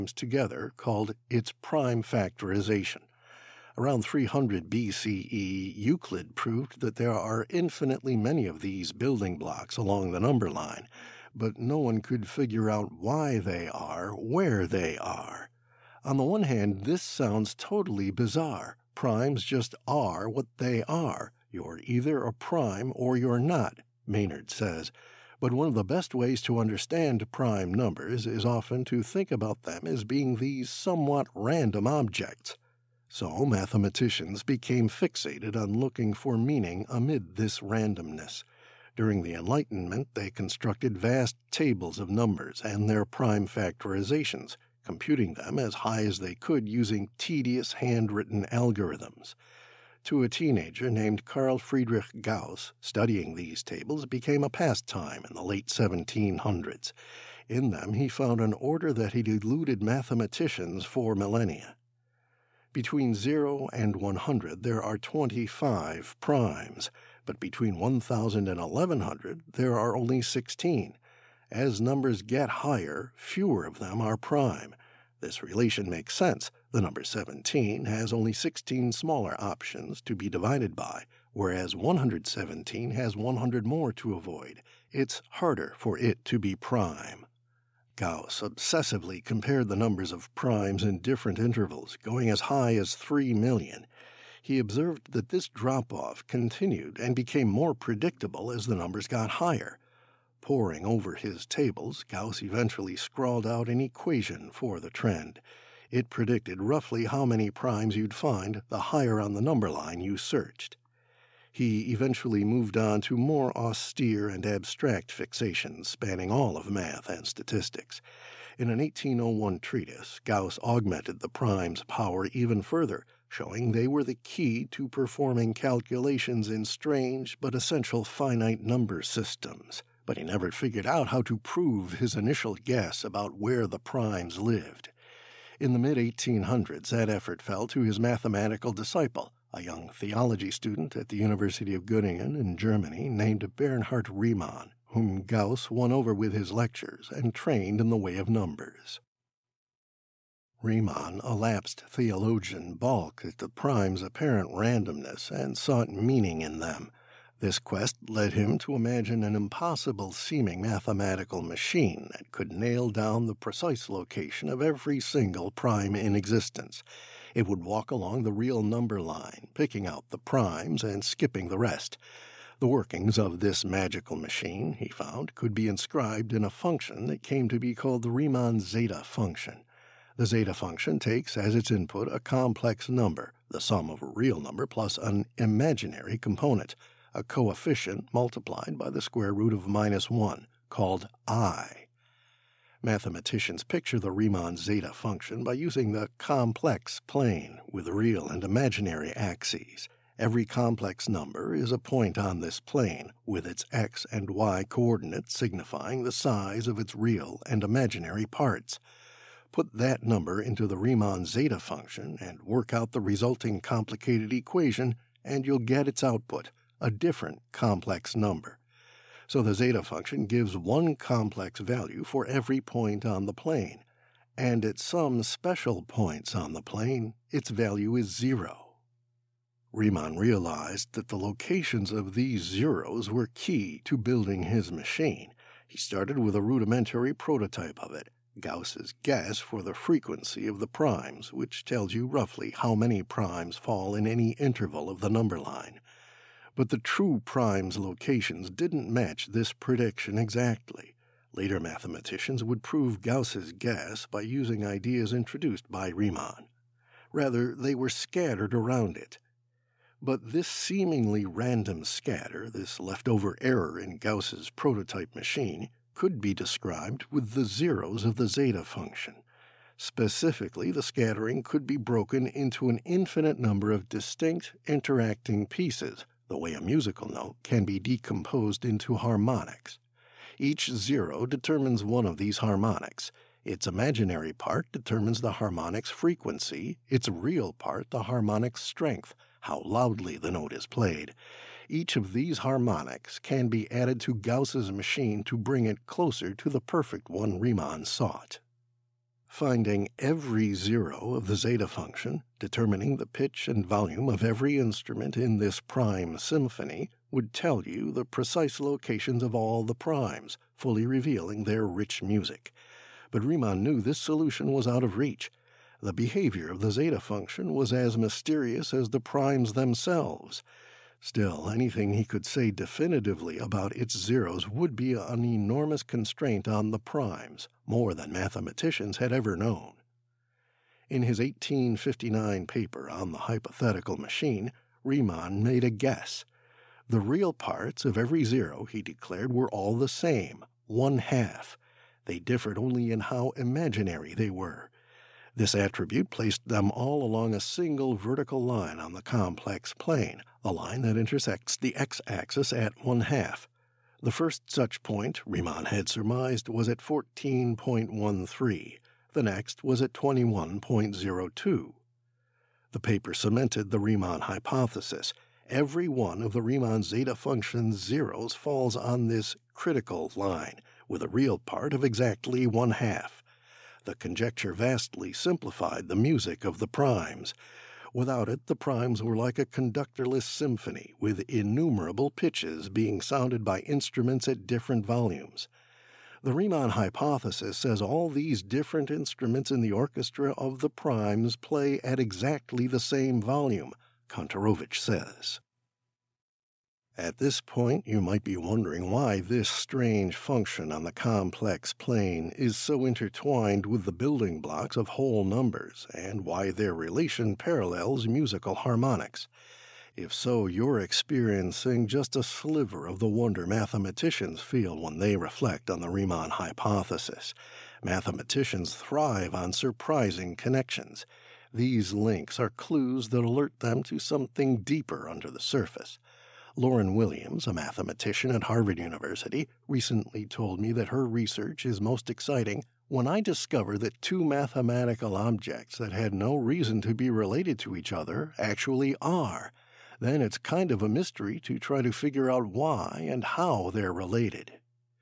together called its prime factorization. Around 300 BCE, Euclid proved that there are infinitely many of these building blocks along the number line, but no one could figure out why they are where they are. On the one hand, this sounds totally bizarre. Primes just are what they are. You're either a prime or you're not, Maynard says. But one of the best ways to understand prime numbers is often to think about them as being these somewhat random objects. So mathematicians became fixated on looking for meaning amid this randomness. During the Enlightenment, they constructed vast tables of numbers and their prime factorizations, computing them as high as they could using tedious handwritten algorithms. To a teenager named Carl Friedrich Gauss, studying these tables became a pastime in the late 1700s. In them he found an order that had eluded mathematicians for millennia. Between 0 and 100 there are 25 primes, but between 1000 and 1100 there are only 16. As numbers get higher, fewer of them are prime. This relation makes sense. The number 17 has only 16 smaller options to be divided by, whereas 117 has 100 more to avoid. It's harder for it to be prime. Gauss obsessively compared the numbers of primes in different intervals, going as high as 3 million. He observed that this drop-off continued and became more predictable as the numbers got higher. Poring over his tables, Gauss eventually scrawled out an equation for the trend. It predicted roughly how many primes you'd find the higher on the number line you searched. He eventually moved on to more austere and abstract fixations spanning all of math and statistics. In an 1801 treatise, Gauss augmented the prime's power even further, showing they were the key to performing calculations in strange but essential finite number systems. But he never figured out how to prove his initial guess about where the primes lived. In the mid-1800s, that effort fell to his mathematical disciple, a young theology student at the University of Göttingen in Germany named Bernhard Riemann, whom Gauss won over with his lectures and trained in the way of numbers. Riemann, a lapsed theologian, balked at the primes' apparent randomness and sought meaning in them. This quest led him to imagine an impossible-seeming mathematical machine that could nail down the precise location of every single prime in existence. It would walk along the real number line, picking out the primes and skipping the rest. The workings of this magical machine, he found, could be inscribed in a function that came to be called the Riemann zeta function. The zeta function takes as its input a complex number, the sum of a real number plus an imaginary component, a coefficient multiplied by the square root of -1, called I. Mathematicians picture the Riemann zeta function by using the complex plane with real and imaginary axes. Every complex number is a point on this plane, with its x and y coordinates signifying the size of its real and imaginary parts. Put that number into the Riemann zeta function and work out the resulting complicated equation, and you'll get its output, a different complex number. So the zeta function gives one complex value for every point on the plane, and at some special points on the plane, its value is 0. Riemann realized that the locations of these zeros were key to building his machine. He started with a rudimentary prototype of it, Gauss's guess for the frequency of the primes, which tells you roughly how many primes fall in any interval of the number line. But the true primes' locations didn't match this prediction exactly. Later mathematicians would prove Gauss's guess by using ideas introduced by Riemann. Rather, they were scattered around it. But this seemingly random scatter, this leftover error in Gauss's prototype machine, could be described with the zeros of the zeta function. Specifically, the scattering could be broken into an infinite number of distinct, interacting pieces, the way a musical note can be decomposed into harmonics. Each zero determines one of these harmonics. Its imaginary part determines the harmonic's frequency, its real part the harmonic's strength, how loudly the note is played. Each of these harmonics can be added to Gauss's machine to bring it closer to the perfect one Riemann sought. Finding every zero of the zeta function, determining the pitch and volume of every instrument in this prime symphony, would tell you the precise locations of all the primes, fully revealing their rich music. But Riemann knew this solution was out of reach. The behavior of the zeta function was as mysterious as the primes themselves. Still, anything he could say definitively about its zeros would be an enormous constraint on the primes, more than mathematicians had ever known. In his 1859 paper on the hypothetical machine, Riemann made a guess. The real parts of every zero, he declared, were all the same, 1/2. They differed only in how imaginary they were. This attribute placed them all along a single vertical line on the complex plane, the line that intersects the x-axis at 1/2. The first such point, Riemann had surmised, was at 14.13. The next was at 21.02. The paper cemented the Riemann hypothesis. Every one of the Riemann zeta function's zeros falls on this critical line, with a real part of exactly 1/2. The conjecture vastly simplified the music of the primes. Without it, the primes were like a conductorless symphony, with innumerable pitches being sounded by instruments at different volumes. The Riemann hypothesis says all these different instruments in the orchestra of the primes play at exactly the same volume, Kantorowicz says. At this point, you might be wondering why this strange function on the complex plane is so intertwined with the building blocks of whole numbers, and why their relation parallels musical harmonics. If so, you're experiencing just a sliver of the wonder mathematicians feel when they reflect on the Riemann hypothesis. Mathematicians thrive on surprising connections. These links are clues that alert them to something deeper under the surface. Lauren Williams, a mathematician at Harvard University, recently told me that her research is most exciting when I discover that two mathematical objects that had no reason to be related to each other actually are. Then it's kind of a mystery to try to figure out why and how they're related.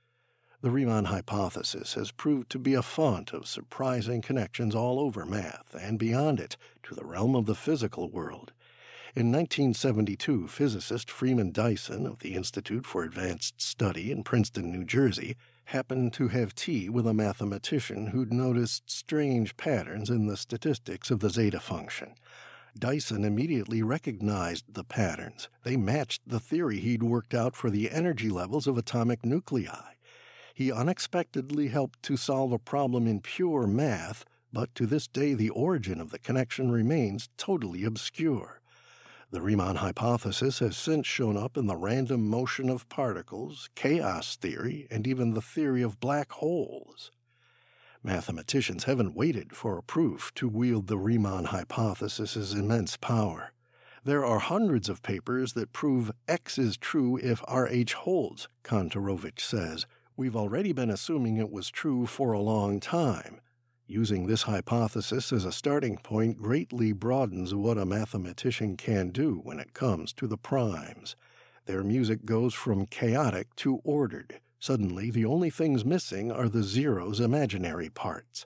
The Riemann hypothesis has proved to be a font of surprising connections all over math and beyond it to the realm of the physical world. In 1972, physicist Freeman Dyson of the Institute for Advanced Study in Princeton, New Jersey, happened to have tea with a mathematician who'd noticed strange patterns in the statistics of the zeta function. Dyson immediately recognized the patterns. They matched the theory he'd worked out for the energy levels of atomic nuclei. He unexpectedly helped to solve a problem in pure math, but to this day the origin of the connection remains totally obscure. The Riemann hypothesis has since shown up in the random motion of particles, chaos theory, and even the theory of black holes. Mathematicians haven't waited for a proof to wield the Riemann hypothesis's immense power. There are hundreds of papers that prove X is true if RH holds, Kantorowicz says. We've already been assuming it was true for a long time. Using this hypothesis as a starting point greatly broadens what a mathematician can do when it comes to the primes. Their music goes from chaotic to ordered. Suddenly, the only things missing are the zeros' imaginary parts.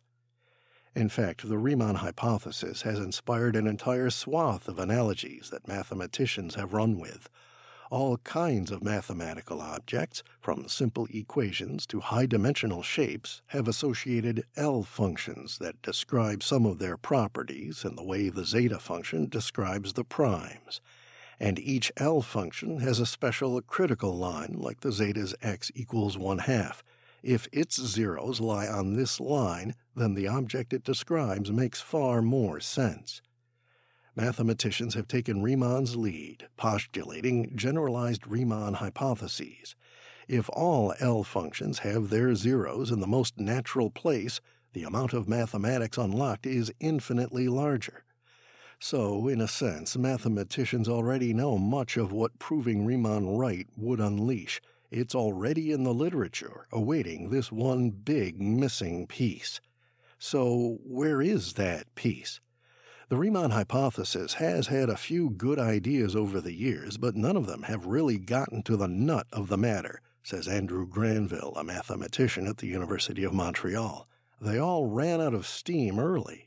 In fact, the Riemann hypothesis has inspired an entire swath of analogies that mathematicians have run with. All kinds of mathematical objects, from simple equations to high-dimensional shapes, have associated L functions that describe some of their properties in the way the zeta function describes the primes. And each L function has a special critical line like the zeta's x equals 1/2. If its zeros lie on this line, then the object it describes makes far more sense. Mathematicians have taken Riemann's lead, postulating generalized Riemann hypotheses. If all L functions have their zeros in the most natural place, the amount of mathematics unlocked is infinitely larger. So, in a sense, mathematicians already know much of what proving Riemann right would unleash. It's already in the literature, awaiting this one big missing piece. So, where is that piece? The Riemann hypothesis has had a few good ideas over the years, but none of them have really gotten to the nut of the matter, says Andrew Granville, a mathematician at the University of Montreal. they all ran out of steam early.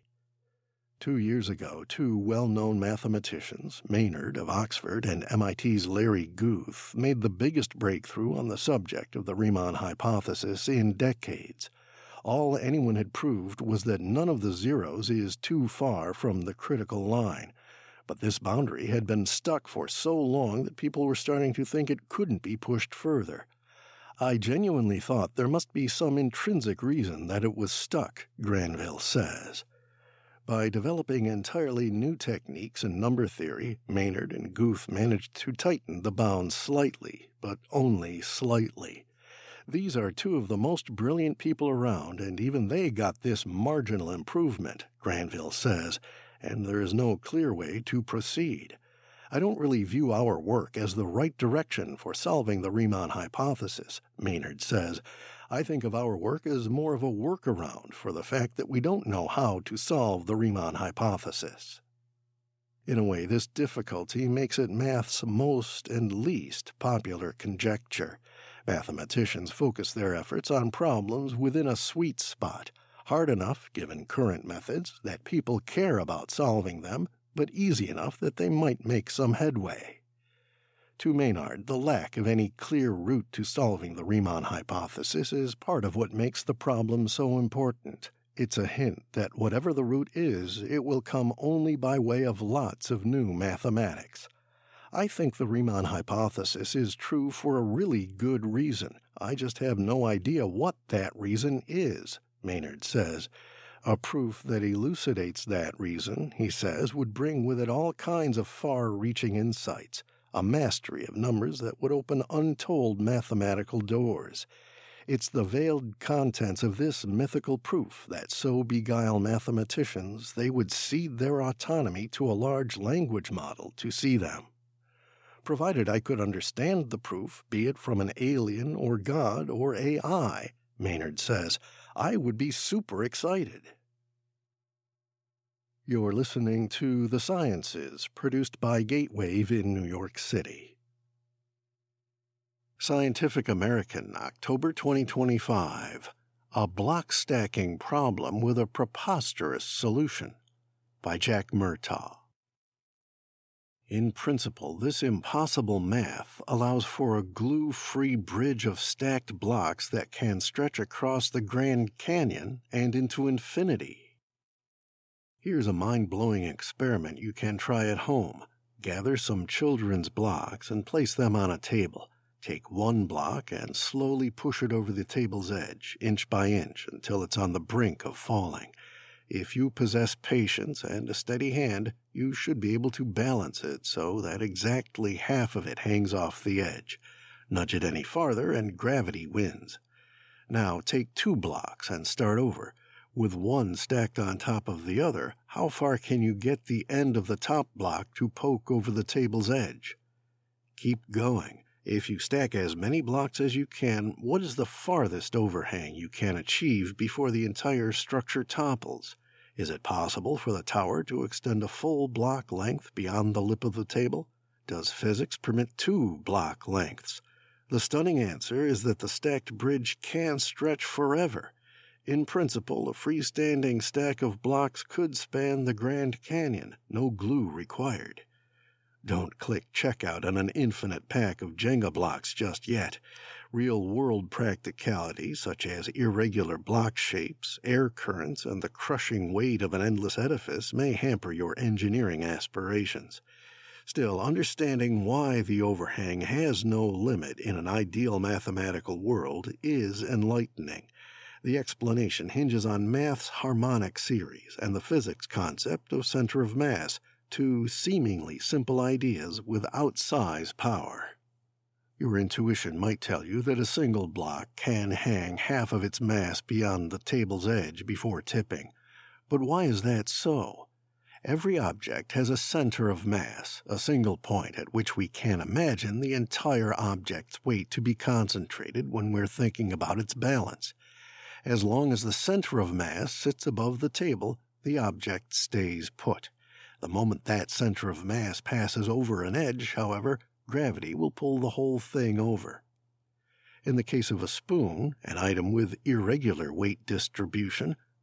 2 years ago, two well-known mathematicians, Maynard of Oxford and MIT's Larry Guth, made the biggest breakthrough on the subject of the Riemann hypothesis in decades. All anyone had proved was that none of the zeros is too far from the critical line, but this boundary had been stuck for so long that people were starting to think it couldn't be pushed further. I genuinely thought there must be some intrinsic reason that it was stuck, Granville says. By developing entirely new techniques in number theory, Maynard and Guth managed to tighten the bounds slightly, but only slightly. These are two of the most brilliant people around, and even they got this marginal improvement, Granville says, and there is no clear way to proceed. I don't really view our work as the right direction for solving the Riemann hypothesis, Maynard says. I think of our work as more of a workaround for the fact that we don't know how to solve the Riemann hypothesis. In a way, this difficulty makes it math's most and least popular conjecture. Mathematicians focus their efforts on problems within a sweet spot, hard enough, given current methods, that people care about solving them, but easy enough that they might make some headway. To Maynard, the lack of any clear route to solving the Riemann hypothesis is part of what makes the problem so important. It's a hint that whatever the route is, it will come only by way of lots of new mathematics. I think the Riemann hypothesis is true for a really good reason. I just have no idea what that reason is, Maynard says. A proof that elucidates that reason, he says, would bring with it all kinds of far-reaching insights, a mastery of numbers that would open untold mathematical doors. It's the veiled contents of this mythical proof that so beguile mathematicians they would cede their autonomy to a large language model to see them. Provided I could understand the proof, be it from an alien or God or AI, Maynard says, I would be super excited. You're listening to The Sciences, produced by Gatewave in New York City. Scientific American, October 2025. A block stacking problem with a preposterous solution, by Jack Murtaugh. In principle, this impossible math allows for a glue-free bridge of stacked blocks that can stretch across the Grand Canyon and into infinity. Here's a mind-blowing experiment you can try at home. Gather some children's blocks and place them on a table. Take one block and slowly push it over the table's edge, inch by inch, until it's on the brink of falling. If you possess patience and a steady hand, you should be able to balance it so that exactly half of it hangs off the edge. Nudge it any farther and gravity wins. Now take 2 blocks and start over. With one stacked on top of the other, how far can you get the end of the top block to poke over the table's edge? Keep going. If you stack as many blocks as you can, what is the farthest overhang you can achieve before the entire structure topples? Is it possible for the tower to extend a full block length beyond the lip of the table? Does physics permit 2 block lengths? The stunning answer is that the stacked bridge can stretch forever. In principle, a freestanding stack of blocks could span the Grand Canyon, no glue required. Don't click checkout on an infinite pack of Jenga blocks just yet. Real-world practicalities, such as irregular block shapes, air currents, and the crushing weight of an endless edifice, may hamper your engineering aspirations. Still, understanding why the overhang has no limit in an ideal mathematical world is enlightening. The explanation hinges on math's harmonic series and the physics concept of center of mass, 2 seemingly simple ideas with outsized power. Your intuition might tell you that a single block can hang half of its mass beyond the table's edge before tipping. But why is that so? Every object has a center of mass, a single point at which we can imagine the entire object's weight to be concentrated when we're thinking about its balance. As long as the center of mass sits above the table, the object stays put. The moment that center of mass passes over an edge, however, gravity will pull the whole thing over. In the case of a spoon, an item with irregular weight distribution,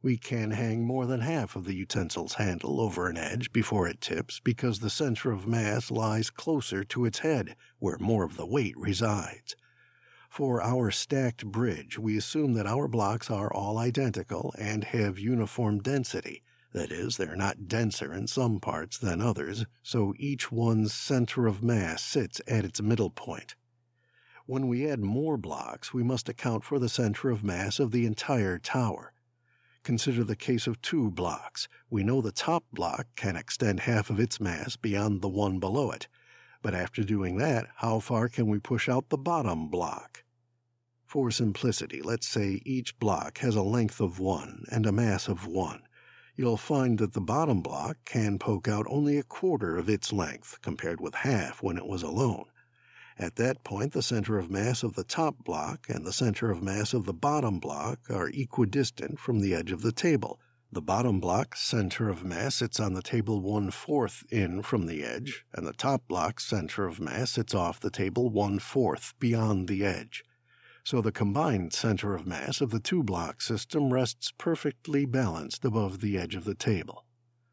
We can hang more than half of the utensil's handle over an edge before it tips because the center of mass lies closer to its head, where more of the weight resides. For our stacked bridge, we assume that our blocks are all identical and have uniform density. That is, they're not denser in some parts than others, so each one's center of mass sits at its middle point. When we add more blocks, we must account for the center of mass of the entire tower. Consider the case of 2 blocks. We know the top block can extend half of its mass beyond the one below it. But after doing that, how far can we push out the bottom block? For simplicity, let's say each block has a length of 1 and a mass of 1. You'll find that the bottom block can poke out only a quarter of its length, compared with half when it was alone. At that point, the center of mass of the top block and the center of mass of the bottom block are equidistant from the edge of the table. The bottom block's center of mass sits on the table 1/4 in from the edge, and the top block's center of mass sits off the table 1/4 beyond the edge. So the combined center of mass of the 2-block system rests perfectly balanced above the edge of the table.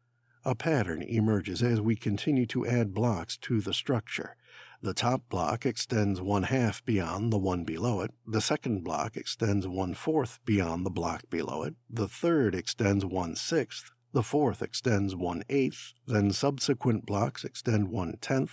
A pattern emerges as we continue to add blocks to the structure. The top block extends 1/2 beyond the one below it, the second block extends 1/4 beyond the block below it, the third extends 1/6, the fourth extends 1/8, then subsequent blocks extend 1/10,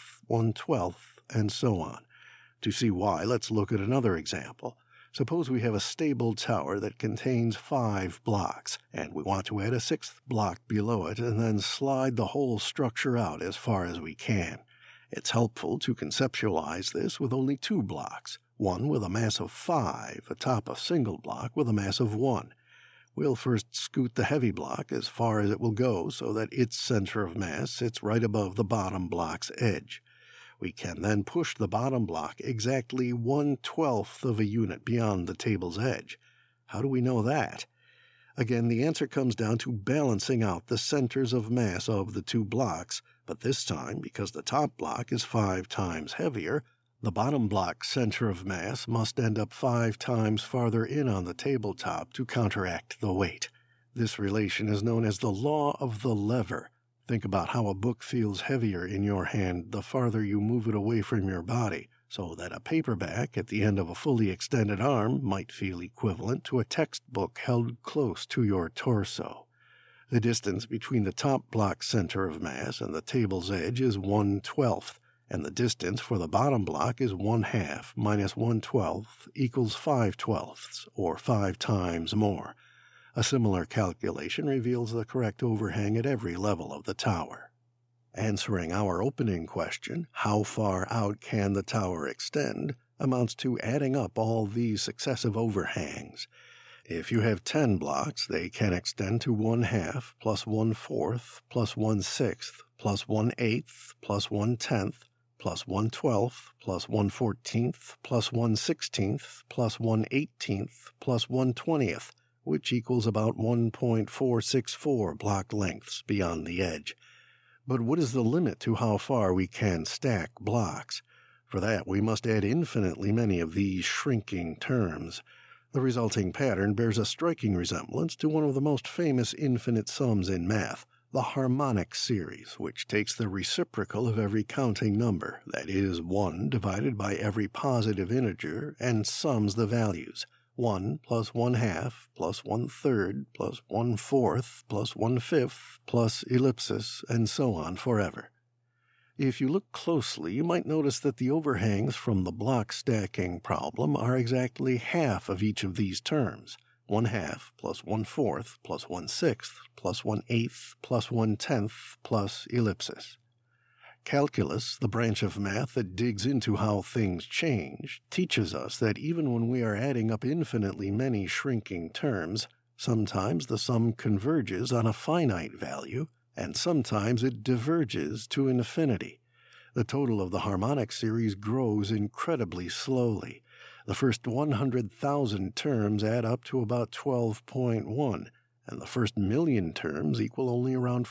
1/12, and so on. To see why, let's look at another example. Suppose we have a stable tower that contains 5 blocks, and we want to add a 6th block below it and then slide the whole structure out as far as we can. It's helpful to conceptualize this with only 2 blocks, one with a mass of 5 atop a single block with a mass of 1. We'll first scoot the heavy block as far as it will go so that its center of mass sits right above the bottom block's edge. We can then push the bottom block exactly 1/12 of a unit beyond the table's edge. How do we know that? Again, the answer comes down to balancing out the centers of mass of the 2 blocks, but this time, because the top block is 5 times heavier, the bottom block's center of mass must end up 5 times farther in on the tabletop to counteract the weight. This relation is known as the law of the lever. Think about how a book feels heavier in your hand the farther you move it away from your body, so that a paperback at the end of a fully extended arm might feel equivalent to a textbook held close to your torso. The distance between the top block's center of mass and the table's edge is 1/12, and the distance for the bottom block is 1/2 minus 1/12 equals 5/12, or 5 times more. A similar calculation reveals the correct overhang at every level of the tower. Answering our opening question, how far out can the tower extend, amounts to adding up all these successive overhangs. If you have 10 blocks, they can extend to 1/2 plus 1/4 plus 1/6 plus 1/8 plus 1/10 plus 1/12 plus 1/14 plus 1/16 plus 1/18 plus 1/20, which equals about 1.464 block lengths beyond the edge. But what is the limit to how far we can stack blocks? For that, we must add infinitely many of these shrinking terms. The resulting pattern bears a striking resemblance to one of the most famous infinite sums in math, the harmonic series, which takes the reciprocal of every counting number, that is, 1 divided by every positive integer, and sums the values. 1 plus 1/2 plus 1/3 plus 1/4 plus 1/5 plus ellipsis, and so on forever. If you look closely, you might notice that the overhangs from the block stacking problem are exactly half of each of these terms, 1/2 plus 1/4 plus 1/6 plus 1/8 plus 1/10 plus ellipsis. Calculus, the branch of math that digs into how things change, teaches us that even when we are adding up infinitely many shrinking terms, sometimes the sum converges on a finite value, and sometimes it diverges to infinity. The total of the harmonic series grows incredibly slowly. The first 100,000 terms add up to about 12.1, and the first million terms equal only around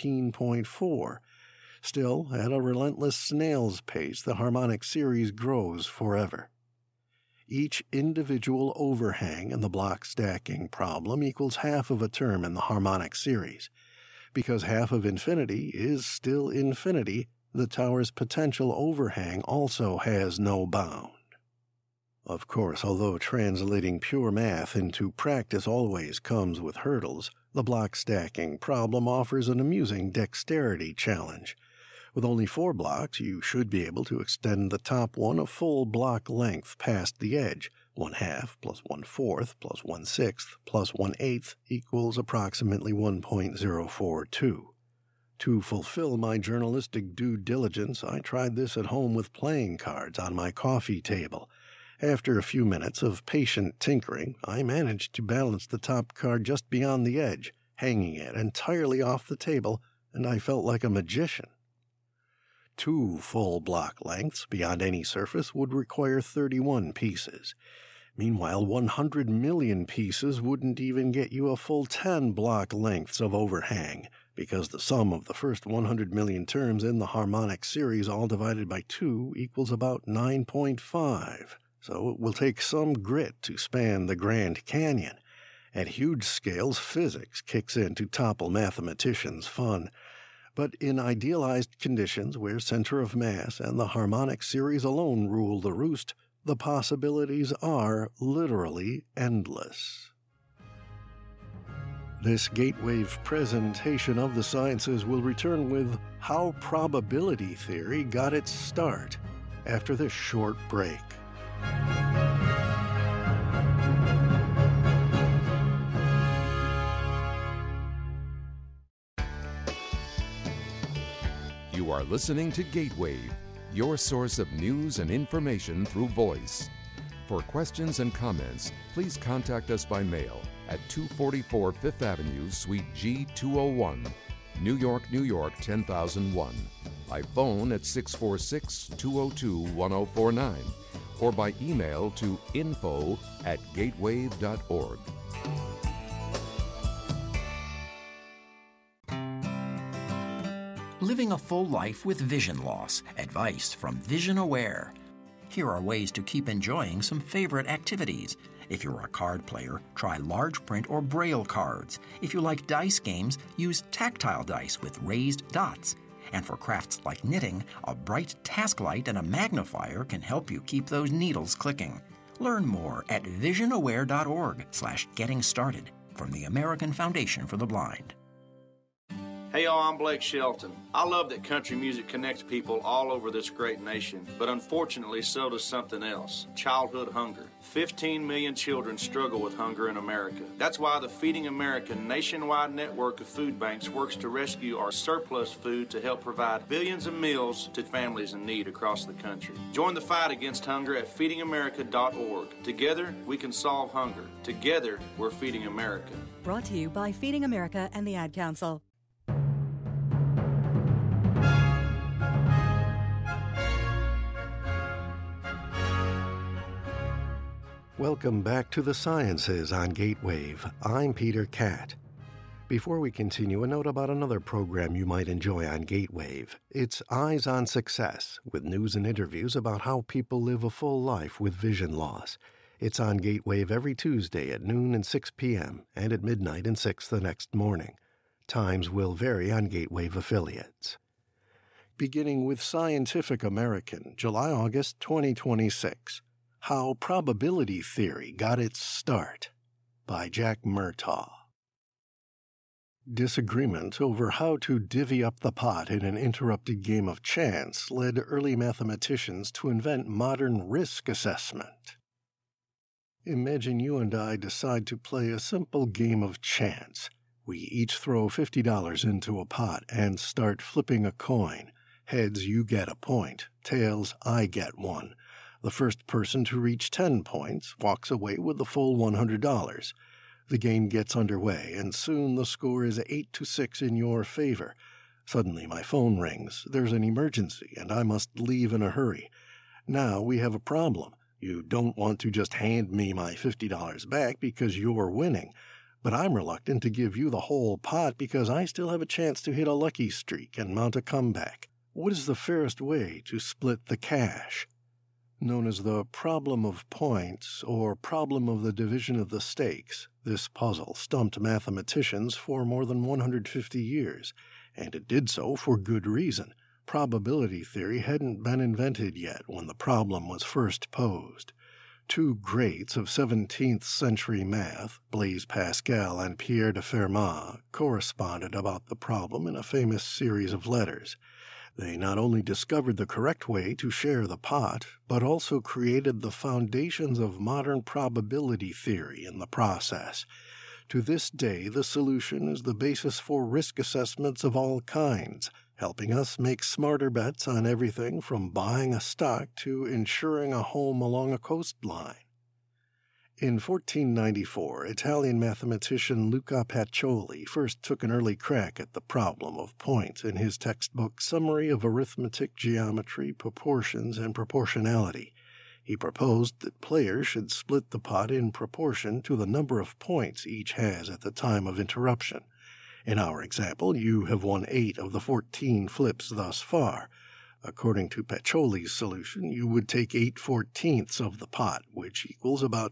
14.4. Still, at a relentless snail's pace, the harmonic series grows forever. Each individual overhang in the block stacking problem equals half of a term in the harmonic series. Because half of infinity is still infinity, the tower's potential overhang also has no bound. Of course, although translating pure math into practice always comes with hurdles, the block stacking problem offers an amusing dexterity challenge. With only 4 blocks, you should be able to extend the top one a full block length past the edge. 1/2 plus 1/4 plus 1/6 plus 1/8 equals approximately 1.042. To fulfill my journalistic due diligence, I tried this at home with playing cards on my coffee table. After a few minutes of patient tinkering, I managed to balance the top card just beyond the edge, hanging it entirely off the table, and I felt like a magician. 2 full block lengths beyond any surface would require 31 pieces. Meanwhile, 100 million pieces wouldn't even get you a full 10 block lengths of overhang, because the sum of the first 100 million terms in the harmonic series all divided by 2 equals about 9.5. So it will take some grit to span the Grand Canyon. At huge scales, physics kicks in to topple mathematicians' fun. But in idealized conditions where center of mass and the harmonic series alone rule the roost, the possibilities are literally endless. This Gatewave presentation of the sciences will return with How Probability Theory Got Its Start after this short break. You are listening to Gatewave, your source of news and information through voice. For questions and comments, please contact us by mail at 244 Fifth Avenue, Suite G201, New York, New York 10001, by phone at 646-202-1049, or by email to info@gatewave.org. Living a full life with vision loss. Advice from Vision Aware. Here are ways to keep enjoying some favorite activities. If you're a card player, try large print or braille cards. If you like dice games, use tactile dice with raised dots. And for crafts like knitting, a bright task light and a magnifier can help you keep those needles clicking. Learn more at visionaware.org/getting started from the American Foundation for the Blind. Hey y'all, I'm Blake Shelton. I love that country music connects people all over this great nation, but unfortunately so does something else, childhood hunger. 15 million children struggle with hunger in America. That's why the Feeding America nationwide network of food banks works to rescue our surplus food to help provide billions of meals to families in need across the country. Join the fight against hunger at feedingamerica.org. Together, we can solve hunger. Together, we're Feeding America. Brought to you by Feeding America and the Ad Council. Welcome back to the Sciences on Gatewave. I'm Peter Catt. Before we continue, a note about another program you might enjoy on Gatewave. It's Eyes on Success, with news and interviews about how people live a full life with vision loss. It's on Gatewave every Tuesday at noon and 6 p.m. and at midnight and 6 the next morning. Times will vary on Gatewave affiliates. Beginning with Scientific American, July-August 2026. How Probability Theory Got Its Start by Jack Murtaugh. Disagreement over how to divvy up the pot in an interrupted game of chance led early mathematicians to invent modern risk assessment. Imagine you and I decide to play a simple game of chance. We each throw $50 into a pot and start flipping a coin. Heads, you get a point. Tails, I get one. The first person to reach 10 points walks away with the full $100. The game gets underway, and soon the score is 8-6 in your favor. Suddenly my phone rings. There's an emergency, and I must leave in a hurry. Now we have a problem. You don't want to just hand me my $50 back because you're winning, but I'm reluctant to give you the whole pot because I still have a chance to hit a lucky streak and mount a comeback. What is the fairest way to split the cash? Known as the problem of points or problem of the division of the stakes, this puzzle stumped mathematicians for more than 150 years, and it did so for good reason. Probability theory hadn't been invented yet when the problem was first posed. Two greats of 17th century math, Blaise Pascal and Pierre de Fermat, corresponded about the problem in a famous series of letters. They not only discovered the correct way to share the pot, but also created the foundations of modern probability theory in the process. To this day, the solution is the basis for risk assessments of all kinds, helping us make smarter bets on everything from buying a stock to insuring a home along a coastline. In 1494, Italian mathematician Luca Pacioli first took an early crack at the problem of points in his textbook Summary of Arithmetic Geometry, Proportions, and Proportionality. He proposed that players should split the pot in proportion to the number of points each has at the time of interruption. In our example, you have won 8 of the 14 flips thus far. According to Pacioli's solution, you would take 8/14ths of the pot, which equals about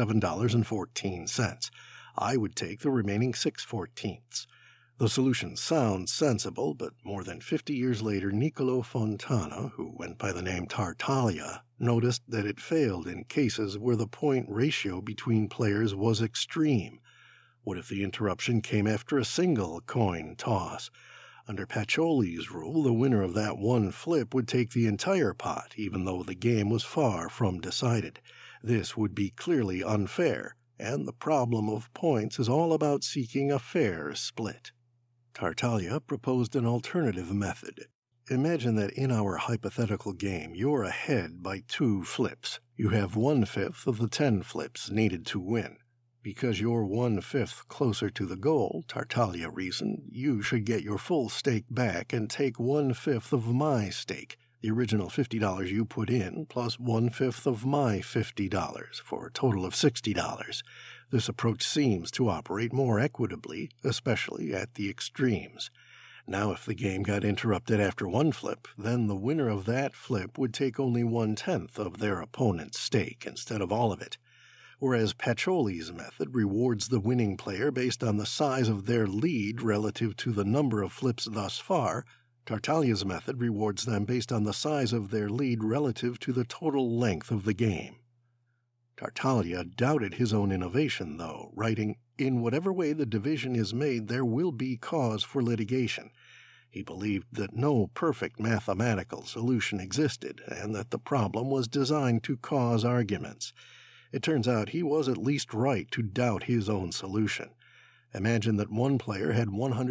$57.14. I would take the remaining 6/14ths. The solution sounds sensible, but more than 50 years later, Niccolò Fontana, who went by the name Tartaglia, noticed that it failed in cases where the point ratio between players was extreme. What if the interruption came after a single coin toss? Under Pacioli's rule, the winner of that one flip would take the entire pot, even though the game was far from decided. This would be clearly unfair, and the problem of points is all about seeking a fair split. Tartaglia proposed an alternative method. Imagine that in our hypothetical game, you're ahead by 2 flips. You have 1/5 of the 10 flips needed to win. Because you're 1/5 closer to the goal, Tartaglia reasoned, you should get your full stake back and take 1/5 of my stake, the original $50 you put in, plus 1/5 of my $50, for a total of $60. This approach seems to operate more equitably, especially at the extremes. Now, if the game got interrupted after one flip, then the winner of that flip would take only 1/10 of their opponent's stake instead of all of it. Whereas Pacioli's method rewards the winning player based on the size of their lead relative to the number of flips thus far, Tartaglia's method rewards them based on the size of their lead relative to the total length of the game. Tartaglia doubted his own innovation, though, writing, "In whatever way the division is made, there will be cause for litigation." He believed that no perfect mathematical solution existed, and that the problem was designed to cause arguments. It turns out he was at least right to doubt his own solution. Imagine that one player had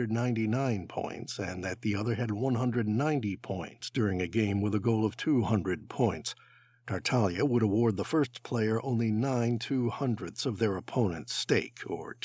199 points and that the other had 190 points during a game with a goal of 200 points. Tartaglia would award the first player only 9/200ths of their opponent's stake, or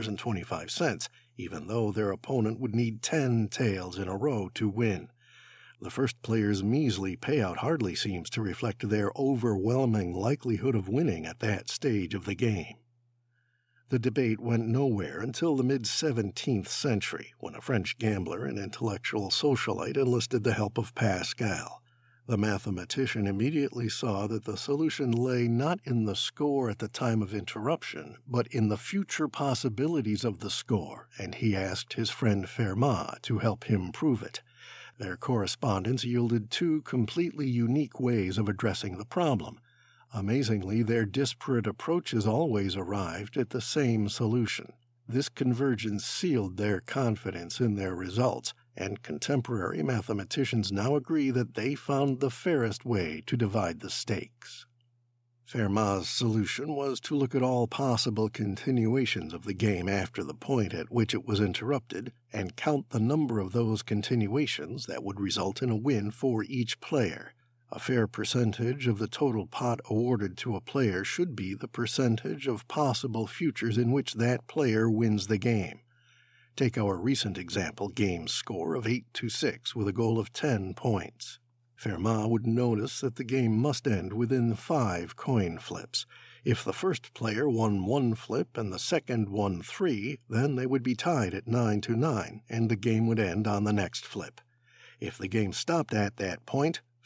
$2.25, even though their opponent would need 10 tails in a row to win. The first player's measly payout hardly seems to reflect their overwhelming likelihood of winning at that stage of the game. The debate went nowhere until the mid-17th century, when a French gambler and intellectual socialite enlisted the help of Pascal. The mathematician immediately saw that the solution lay not in the score at the time of interruption, but in the future possibilities of the score, and he asked his friend Fermat to help him prove it. Their correspondence yielded 2 completely unique ways of addressing the problem. Amazingly, their disparate approaches always arrived at the same solution. This convergence sealed their confidence in their results, and contemporary mathematicians now agree that they found the fairest way to divide the stakes. Fermat's solution was to look at all possible continuations of the game after the point at which it was interrupted and count the number of those continuations that would result in a win for each player. A fair percentage of the total pot awarded to a player should be the percentage of possible futures in which that player wins the game. Take our recent example game score of 8-6 with a goal of 10 points. Fermat would notice that the game must end within 5 coin flips. If the first player won 1 flip and the second won 3, then they would be tied at 9-9, and the game would end on the next flip. If the game stopped at that point,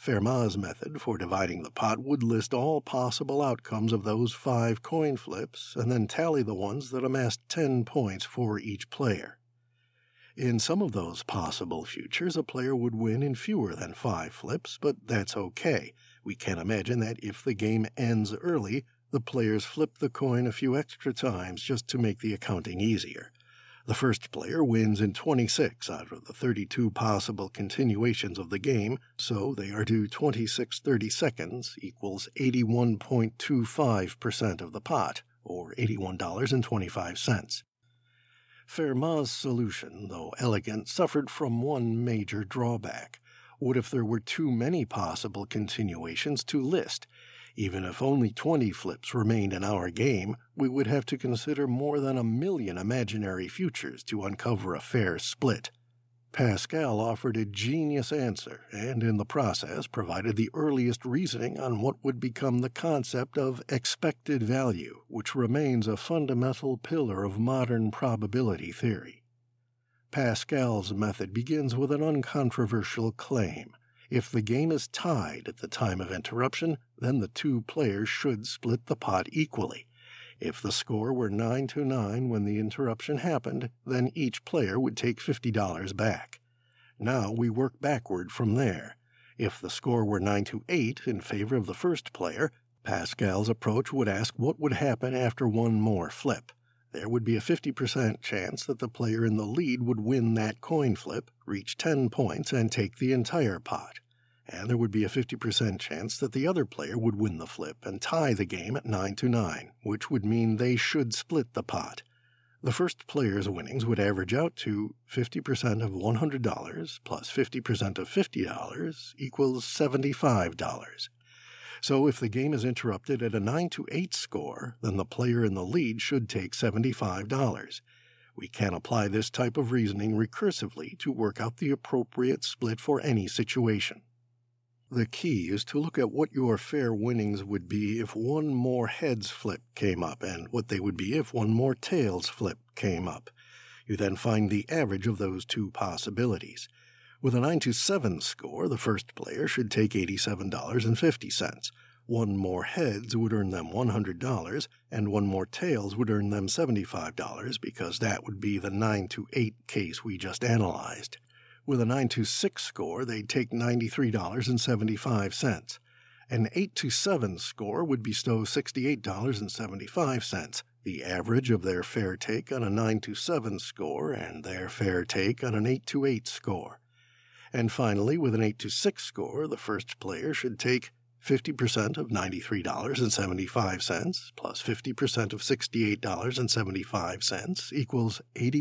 Fermat's method for dividing the pot would list all possible outcomes of those 5 coin flips and then tally the ones that amassed 10 points for each player. In some of those possible futures, a player would win in fewer than 5 flips, but that's okay. We can imagine that if the game ends early, the players flip the coin a few extra times just to make the accounting easier. The first player wins in 26 out of the 32 possible continuations of the game, so they are due 26 32nds equals 81.25% of the pot, or $81.25. Fermat's solution, though elegant, suffered from one major drawback. What if there were too many possible continuations to list? Even if only 20 flips remained in our game, we would have to consider more than 1 million imaginary futures to uncover a fair split. Pascal offered a genius answer, and in the process provided the earliest reasoning on what would become the concept of expected value, which remains a fundamental pillar of modern probability theory. Pascal's method begins with an uncontroversial claim. If the game is tied at the time of interruption, then the 2 players should split the pot equally. If the score were 9-9 when the interruption happened, then each player would take $50 back. Now we work backward from there. If the score were 9-8 in favor of the first player, Pascal's approach would ask what would happen after one more flip. There would be a 50% chance that the player in the lead would win that coin flip, reach 10 points, and take the entire pot. And there would be a 50% chance that the other player would win the flip and tie the game at 9-9, which would mean they should split the pot. The first player's winnings would average out to 50% of $100 plus 50% of $50 equals $75. So if the game is interrupted at a 9-8 score, then the player in the lead should take $75. We can apply this type of reasoning recursively to work out the appropriate split for any situation. The key is to look at what your fair winnings would be if one more heads flip came up, and what they would be if one more tails flip came up. You then find the average of those 2 possibilities. With a 9-7 score, the first player should take $87.50. One more heads would earn them $100, and one more tails would earn them $75, because that would be the 9-8 case we just analyzed. With a 9-6 score, they'd take $93.75. An 8-7 score would bestow $68.75, the average of their fair take on a 9-7 score and their fair take on an 8-8 score. And finally, with an 8-6 score, the first player should take 50% of $93.75 plus 50% of $68.75 equals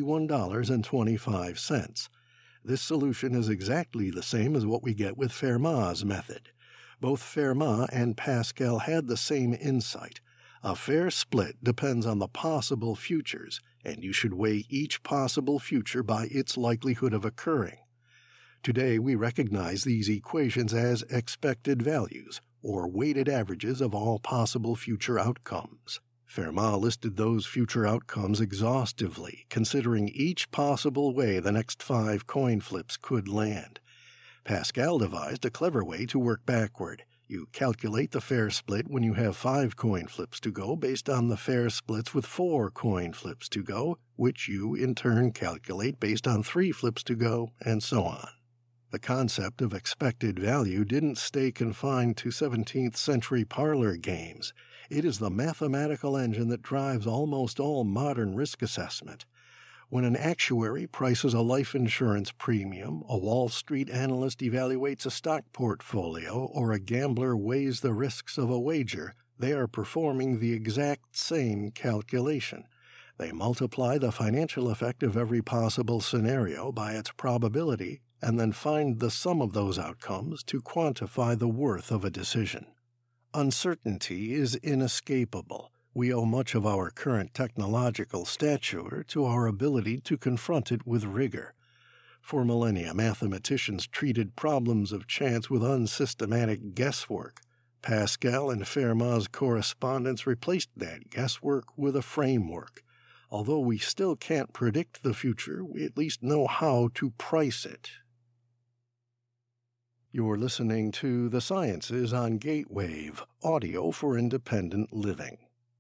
$81.25. This solution is exactly the same as what we get with Fermat's method. Both Fermat and Pascal had the same insight. A fair split depends on the possible futures, and you should weigh each possible future by its likelihood of occurring. Today we recognize these equations as expected values, or weighted averages of all possible future outcomes. Fermat listed those future outcomes exhaustively, considering each possible way the next 5 coin flips could land. Pascal devised a clever way to work backward. You calculate the fair split when you have 5 coin flips to go based on the fair splits with 4 coin flips to go, which you in turn calculate based on 3 flips to go, and so on. The concept of expected value didn't stay confined to 17th century parlor games. It is the mathematical engine that drives almost all modern risk assessment. When an actuary prices a life insurance premium, a Wall Street analyst evaluates a stock portfolio, or a gambler weighs the risks of a wager, they are performing the exact same calculation. They multiply the financial effect of every possible scenario by its probability, and then find the sum of those outcomes to quantify the worth of a decision. Uncertainty is inescapable. We owe much of our current technological stature to our ability to confront it with rigor. For millennia, mathematicians treated problems of chance with unsystematic guesswork. Pascal and Fermat's correspondence replaced that guesswork with a framework. Although we still can't predict the future, we at least know how to price it. You're listening to The Sciences on Gatewave, audio for independent living.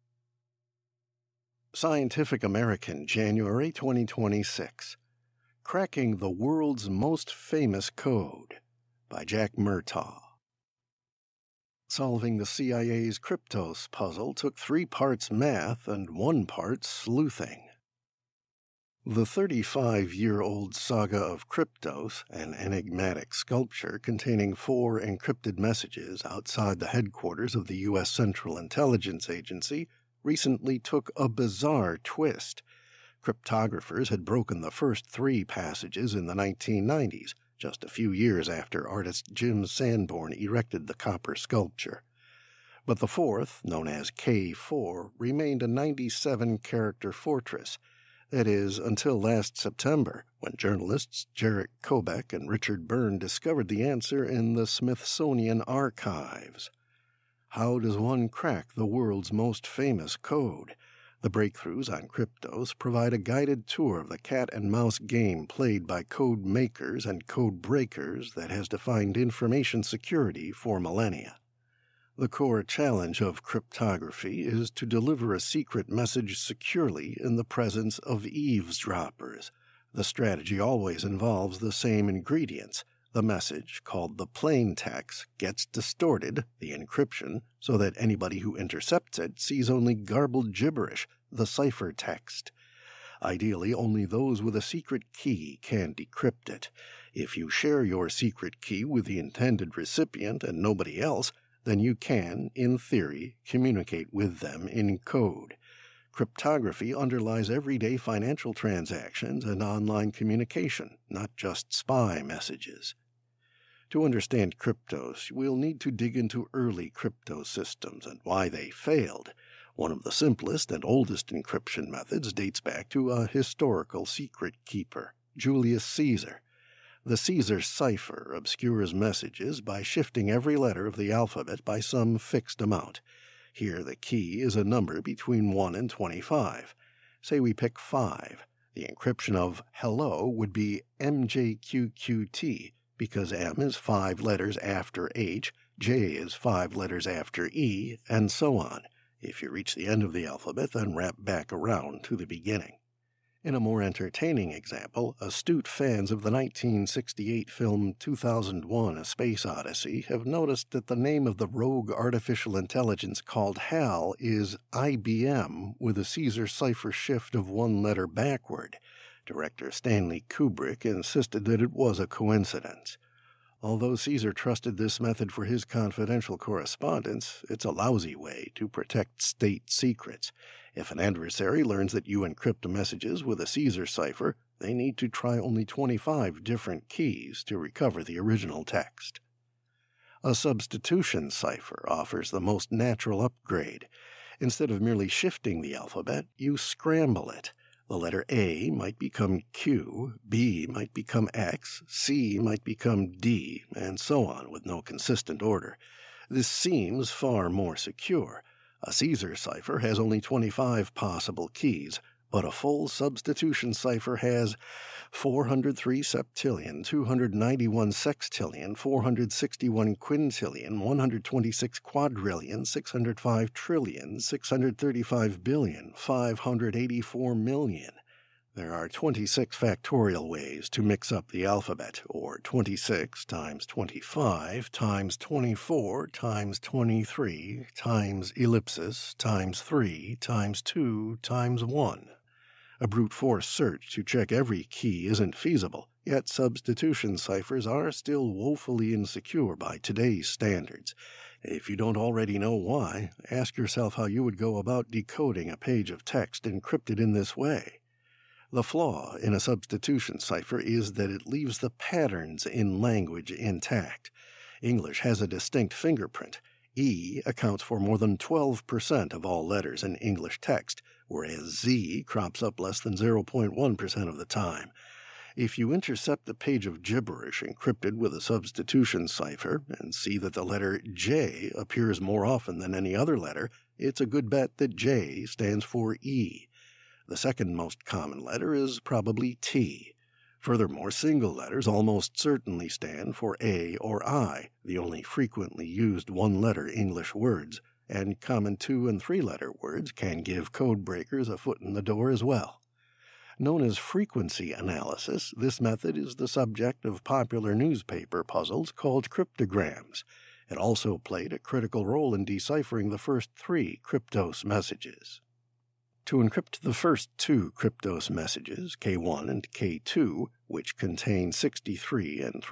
Scientific American, January 2026. Cracking the World's Most Famous Code by Jack Murtaugh. Solving the CIA's Kryptos puzzle took 3 parts math and 1 part sleuthing. The 35-year-old saga of Kryptos, an enigmatic sculpture containing 4 encrypted messages outside the headquarters of the U.S. Central Intelligence Agency, recently took a bizarre twist. Cryptographers had broken the first 3 passages in the 1990s, just a few years after artist Jim Sanborn erected the copper sculpture. But the 4th, known as K4, remained a 97-character fortress. That is, until last September, when journalists Jarek Kobek and Richard Byrne discovered the answer in the Smithsonian Archives. How does one crack the world's most famous code? The breakthroughs on Kryptos provide a guided tour of the cat-and-mouse game played by code makers and code breakers that has defined information security for millennia. The core challenge of cryptography is to deliver a secret message securely in the presence of eavesdroppers. The strategy always involves the same ingredients. The message, called the plain text, gets distorted, the encryption, so that anybody who intercepts it sees only garbled gibberish, the ciphertext. Ideally, only those with a secret key can decrypt it. If you share your secret key with the intended recipient and nobody else, then you can, in theory, communicate with them in code. Cryptography underlies everyday financial transactions and online communication, not just spy messages. To understand Kryptos, we'll need to dig into early crypto systems and why they failed. One of the simplest and oldest encryption methods dates back to a historical secret keeper, Julius Caesar. The Caesar cipher obscures messages by shifting every letter of the alphabet by some fixed amount. Here the key is a number between 1 and 25. Say we pick 5. The encryption of hello would be MJQQT, because M is 5 letters after H, J is 5 letters after E, and so on. If you reach the end of the alphabet, then wrap back around to the beginning. In a more entertaining example, astute fans of the 1968 film 2001: A Space Odyssey have noticed that the name of the rogue artificial intelligence called HAL is IBM with a Caesar cipher shift of 1 letter backward. Director Stanley Kubrick insisted that it was a coincidence. Although Caesar trusted this method for his confidential correspondence, it's a lousy way to protect state secrets. If an adversary learns that you encrypt messages with a Caesar cipher, they need to try only 25 different keys to recover the original text. A substitution cipher offers the most natural upgrade. Instead of merely shifting the alphabet, you scramble it. The letter A might become Q, B might become X, C might become D, and so on with no consistent order. This seems far more secure. A Caesar cipher has only 25 possible keys, but a full substitution cipher has 403 septillion, 291 sextillion, 461 quintillion, 126 quadrillion, 605 trillion, 635 billion, 584 million. There are 26 factorial ways to mix up the alphabet, or 26 times 25 times 24 times 23 times ellipsis times 3 times 2 times 1. A brute force search to check every key isn't feasible, yet substitution ciphers are still woefully insecure by today's standards. If you don't already know why, ask yourself how you would go about decoding a page of text encrypted in this way. The flaw in a substitution cipher is that it leaves the patterns in language intact. English has a distinct fingerprint. E accounts for more than 12% of all letters in English text, whereas Z crops up less than 0.1% of the time. If you intercept a page of gibberish encrypted with a substitution cipher and see that the letter J appears more often than any other letter, it's a good bet that J stands for E. The second most common letter is probably T. Furthermore, single letters almost certainly stand for A or I, the only frequently used one-letter English words, and common 2- and 3-letter words can give code breakers a foot in the door as well. Known as frequency analysis, this method is the subject of popular newspaper puzzles called cryptograms. It also played a critical role in deciphering the first 3 Kryptos messages. To encrypt the first 2 Kryptos messages, K1 and K2, which contain 63 and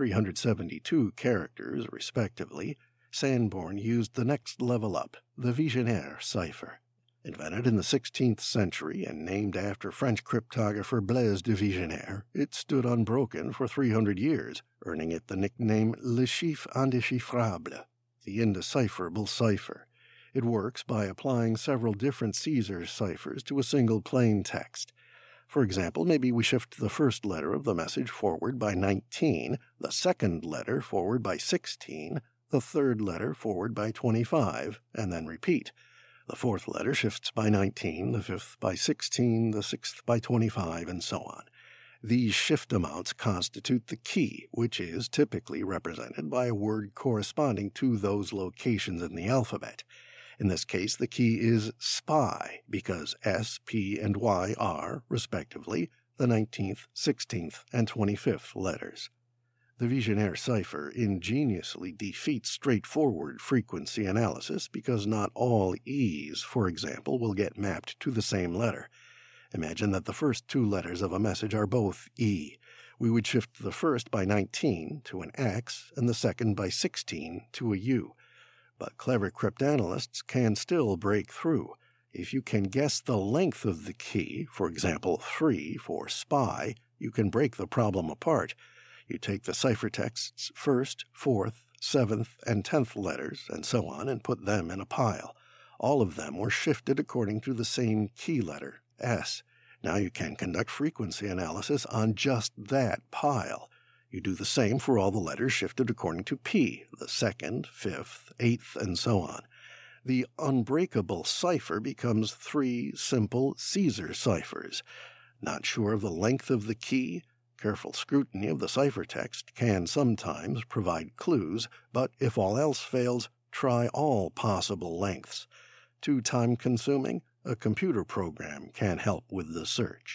372 characters respectively, Sanborn used the next level up, the Vigenère cipher. Invented in the 16th century and named after French cryptographer Blaise de Vigenère, it stood unbroken for 300 years, earning it the nickname Le Chiffre Indéchiffrable, the indecipherable cipher. It works by applying several different Caesar ciphers to a single plain text. For example, maybe we shift the first letter of the message forward by 19, the second letter forward by 16, the third letter forward by 25, and then repeat. The fourth letter shifts by 19, the fifth by 16, the sixth by 25, and so on. These shift amounts constitute the key, which is typically represented by a word corresponding to those locations in the alphabet. In this case, the key is SPY, because S, P, and Y are, respectively, the 19th, 16th, and 25th letters. The Vigenère cipher ingeniously defeats straightforward frequency analysis because not all E's, for example, will get mapped to the same letter. Imagine that the first 2 letters of a message are both E. We would shift the first by 19 to an X and the second by 16 to a U. But clever cryptanalysts can still break through. If you can guess the length of the key, for example 3 for SPY, you can break the problem apart. You take the ciphertext's first, fourth, 7th, and 10th letters, and so on, and put them in a pile. All of them were shifted according to the same key letter, S. Now you can conduct frequency analysis on just that pile. You do the same for all the letters shifted according to P, the 2nd, 5th, 8th, and so on. The unbreakable cipher becomes 3 simple Caesar ciphers. Not sure of the length of the key? Careful scrutiny of the ciphertext can sometimes provide clues, but if all else fails, try all possible lengths. Too time-consuming? A computer program can help with the search.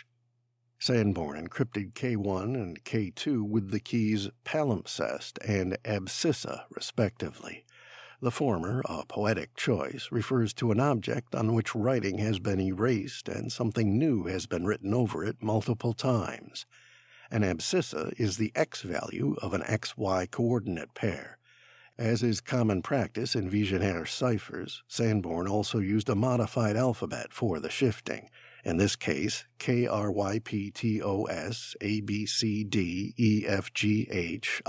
Sanborn encrypted K1 and K2 with the keys palimpsest and abscissa, respectively. The former, a poetic choice, refers to an object on which writing has been erased and something new has been written over it multiple times. An abscissa is the X value of an XY coordinate pair. As is common practice in Vigenère ciphers, Sanborn also used a modified alphabet for the shifting. In this case, KRYPTOS ABCDEFGH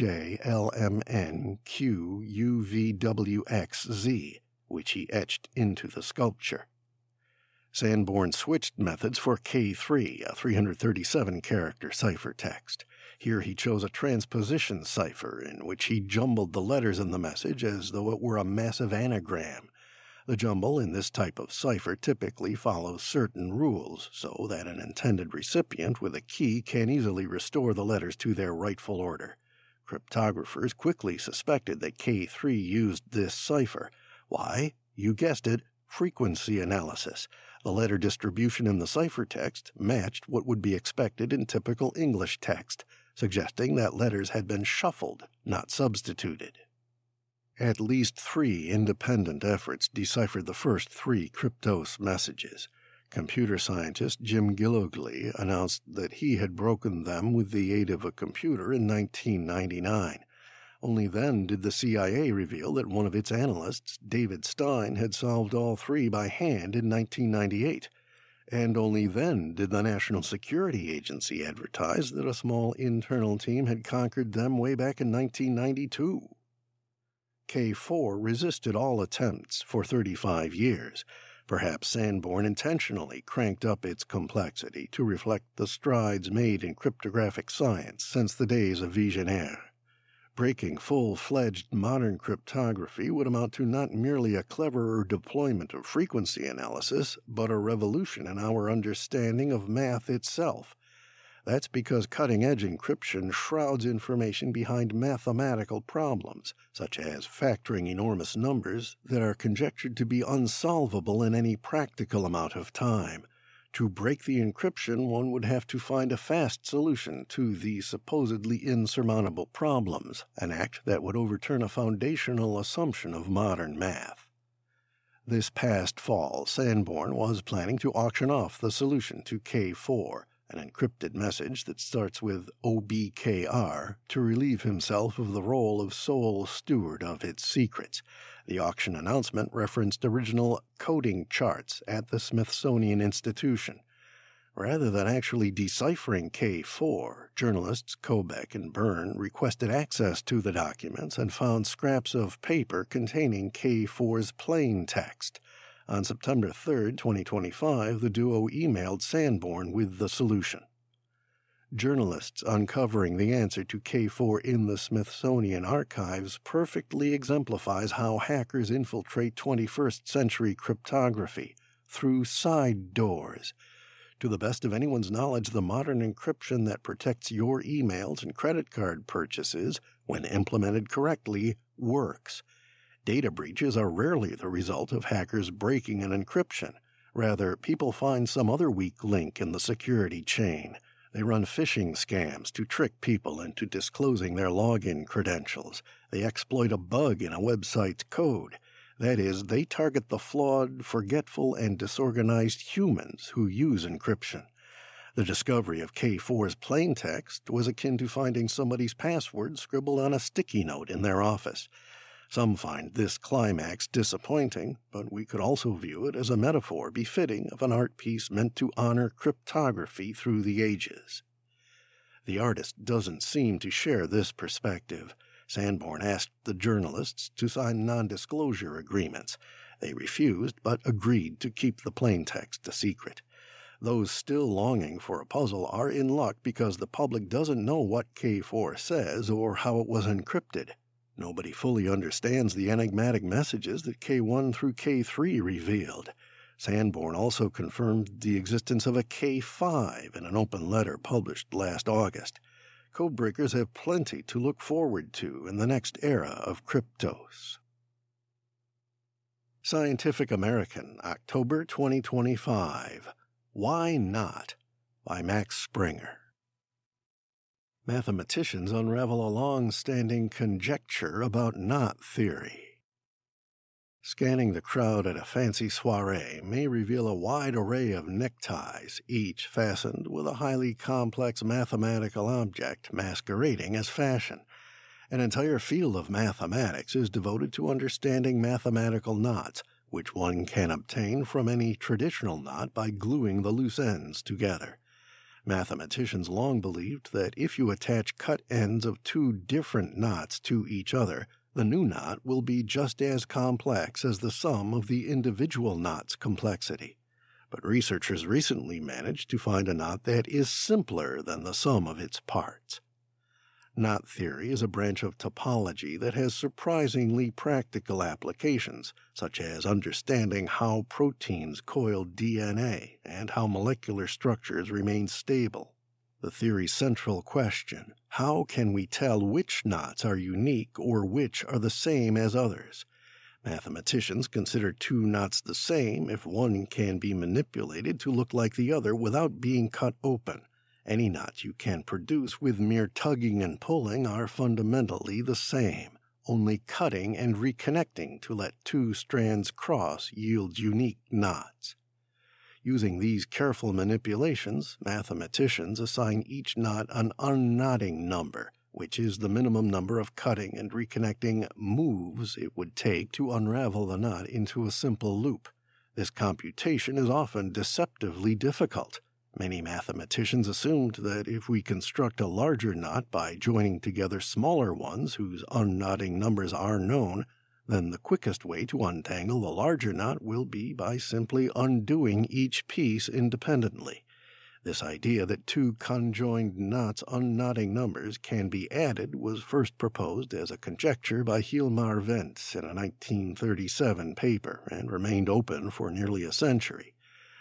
IJLMNQUVWXZ, which he etched into the sculpture. Sanborn switched methods for K3, a 337-character ciphertext. Here he chose a transposition cipher in which he jumbled the letters in the message as though it were a massive anagram. The jumble in this type of cipher typically follows certain rules, so that an intended recipient with a key can easily restore the letters to their rightful order. Cryptographers quickly suspected that K3 used this cipher. Why? You guessed it, frequency analysis. The letter distribution in the ciphertext matched what would be expected in typical English text, suggesting that letters had been shuffled, not substituted. At least 3 independent efforts deciphered the first 3 Kryptos messages. Computer scientist Jim Gillogly announced that he had broken them with the aid of a computer in 1999. Only then did the CIA reveal that one of its analysts, David Stein, had solved all 3 by hand in 1998. And only then did the National Security Agency advertise that a small internal team had conquered them way back in 1992. K4 resisted all attempts for 35 years. Perhaps Sanborn intentionally cranked up its complexity to reflect the strides made in cryptographic science since the days of Vigenère. Breaking full-fledged modern cryptography would amount to not merely a cleverer deployment of frequency analysis, but a revolution in our understanding of math itself. That's because cutting-edge encryption shrouds information behind mathematical problems, such as factoring enormous numbers that are conjectured to be unsolvable in any practical amount of time. To break the encryption, one would have to find a fast solution to these supposedly insurmountable problems, an act that would overturn a foundational assumption of modern math. This past fall, Sanborn was planning to auction off the solution to K4, an encrypted message that starts with OBKR, to relieve himself of the role of sole steward of its secrets. The auction announcement referenced original coding charts at the Smithsonian Institution. Rather than actually deciphering K4, journalists Kobek and Byrne requested access to the documents and found scraps of paper containing K4's plain text. On September 3, 2025, the duo emailed Sanborn with the solution. Journalists uncovering the answer to K4 in the Smithsonian archives perfectly exemplifies how hackers infiltrate 21st century cryptography through side doors. To the best of anyone's knowledge, the modern encryption that protects your emails and credit card purchases, when implemented correctly, works. Data breaches are rarely the result of hackers breaking an encryption. Rather, people find some other weak link in the security chain. They run phishing scams to trick people into disclosing their login credentials. They exploit a bug in a website's code. That is, they target the flawed, forgetful, and disorganized humans who use encryption. The discovery of K4's plaintext was akin to finding somebody's password scribbled on a sticky note in their office. Some find this climax disappointing, but we could also view it as a metaphor befitting of an art piece meant to honor cryptography through the ages. The artist doesn't seem to share this perspective. Sanborn asked the journalists to sign non-disclosure agreements. They refused, but agreed to keep the plaintext a secret. Those still longing for a puzzle are in luck because the public doesn't know what K4 says or how it was encrypted. Nobody fully understands the enigmatic messages that K1 through K3 revealed. Sanborn also confirmed the existence of a K5 in an open letter published last August. Codebreakers have plenty to look forward to in the next era of cryptos. Scientific American, October 2025. Why Not? By Max Springer. Mathematicians unravel a long-standing conjecture about knot theory. Scanning the crowd at a fancy soiree may reveal a wide array of neckties, each fastened with a highly complex mathematical object masquerading as fashion. An entire field of mathematics is devoted to understanding mathematical knots, which one can obtain from any traditional knot by gluing the loose ends together. Mathematicians long believed that if you attach cut ends of two different knots to each other, the new knot will be just as complex as the sum of the individual knot's complexity. But researchers recently managed to find a knot that is simpler than the sum of its parts. Knot theory is a branch of topology that has surprisingly practical applications, such as understanding how proteins coil DNA and how molecular structures remain stable. The theory's central question: how can we tell which knots are unique or which are the same as others? Mathematicians consider two knots the same if one can be manipulated to look like the other without being cut open. Any knots you can produce with mere tugging and pulling are fundamentally the same. Only cutting and reconnecting to let two strands cross yields unique knots. Using these careful manipulations, mathematicians assign each knot an unknotting number, which is the minimum number of cutting and reconnecting moves it would take to unravel the knot into a simple loop. This computation is often deceptively difficult. Many mathematicians assumed that if we construct a larger knot by joining together smaller ones whose unknotting numbers are known, then the quickest way to untangle the larger knot will be by simply undoing each piece independently. This idea that two conjoined knots' unknotting numbers can be added was first proposed as a conjecture by Hilmar Wentz in a 1937 paper and remained open for nearly a century.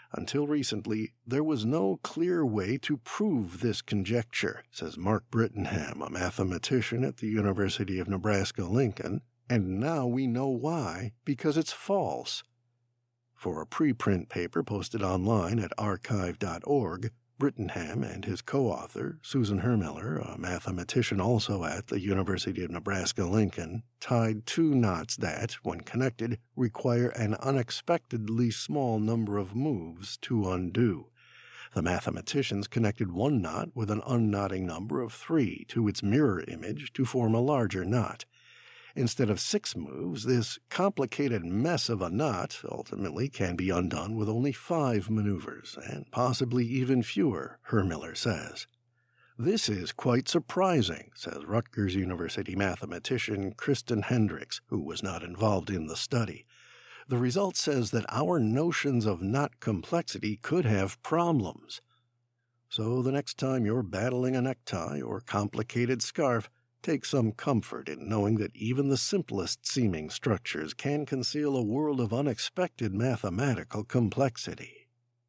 Until recently, there was no clear way to prove this conjecture, says Mark Brittenham, a mathematician at the University of Nebraska-Lincoln, and now we know why, because it's false. For a preprint paper posted online at archive.org, Brittenham and his co-author, Susan Hermiller, a mathematician also at the University of Nebraska-Lincoln, tied two knots that, when connected, require an unexpectedly small number of moves to undo. The mathematicians connected one knot with an unknotting number of 3 to its mirror image to form a larger knot. Instead of 6 moves, this complicated mess of a knot ultimately can be undone with only 5 maneuvers, and possibly even fewer, Hermiller says. This is quite surprising, says Rutgers University mathematician Kristen Hendricks, who was not involved in the study. The result says that our notions of knot complexity could have problems. So the next time you're battling a necktie or complicated scarf, take some comfort in knowing that even the simplest seeming structures can conceal a world of unexpected mathematical complexity.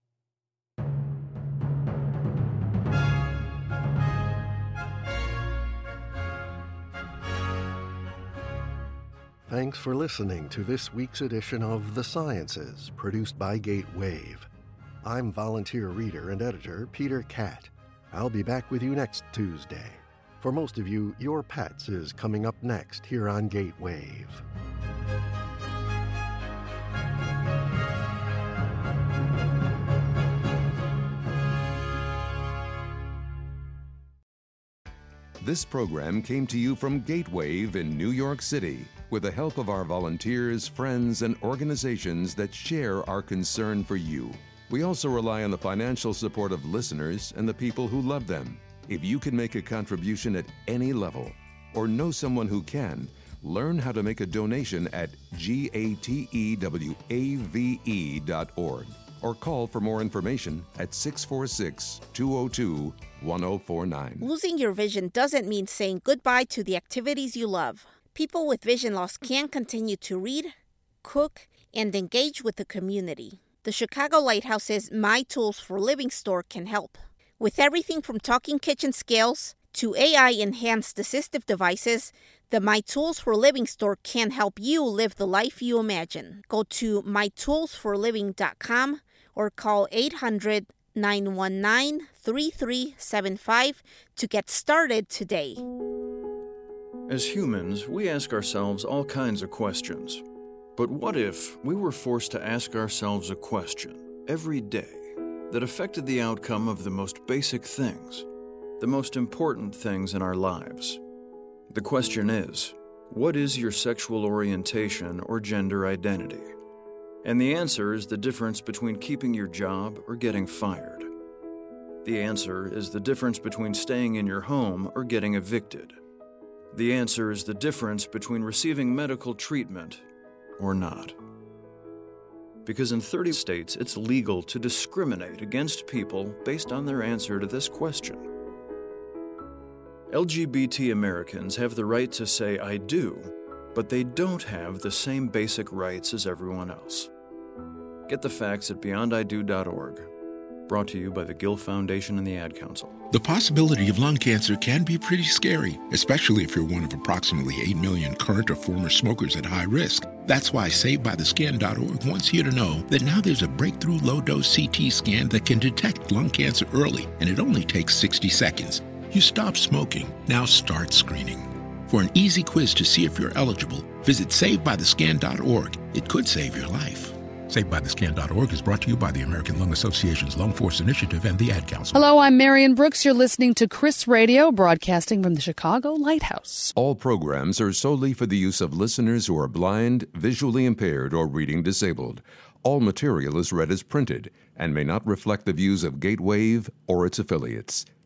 Thanks for listening to this week's edition of The Sciences, produced by Gatewave. I'm volunteer reader and editor Peter Catt. I'll be back with you next Tuesday. For most of you, Your Pets is coming up next here on Gatewave. This program came to you from Gatewave in New York City with the help of our volunteers, friends, and organizations that share our concern for you. We also rely on the financial support of listeners and the people who love them. If you can make a contribution at any level or know someone who can, learn how to make a donation at gatewave.org or call for more information at 646-202-1049. Losing your vision doesn't mean saying goodbye to the activities you love. People with vision loss can continue to read, cook, and engage with the community. The Chicago Lighthouse's My Tools for Living store can help. With everything from talking kitchen scales to AI-enhanced assistive devices, the My Tools for Living store can help you live the life you imagine. Go to mytoolsforliving.com or call 800-919-3375 to get started today. As humans, we ask ourselves all kinds of questions. But what if we were forced to ask ourselves a question every day that affected the outcome of the most basic things, the most important things in our lives? The question is, what is your sexual orientation or gender identity? And the answer is the difference between keeping your job or getting fired. The answer is the difference between staying in your home or getting evicted. The answer is the difference between receiving medical treatment or not. Because in 30 states, it's legal to discriminate against people based on their answer to this question. LGBT Americans have the right to say I do, but they don't have the same basic rights as everyone else. Get the facts at beyondido.org. Brought to you by the Gill Foundation and the Ad Council. The possibility of lung cancer can be pretty scary, especially if you're one of approximately 8 million current or former smokers at high risk. That's why SaveByTheScan.org wants you to know that now there's a breakthrough low-dose CT scan that can detect lung cancer early, and it only takes 60 seconds. You stop smoking, now start screening. For an easy quiz to see if you're eligible, visit SaveByTheScan.org. It could save your life. SaveByTheScan.org is brought to you by the American Lung Association's Lung Force Initiative and the Ad Council. Hello, I'm Marion Brooks. You're listening to Chris Radio, broadcasting from the Chicago Lighthouse. All programs are solely for the use of listeners who are blind, visually impaired, or reading disabled. All material is read as printed and may not reflect the views of Gatewave or its affiliates.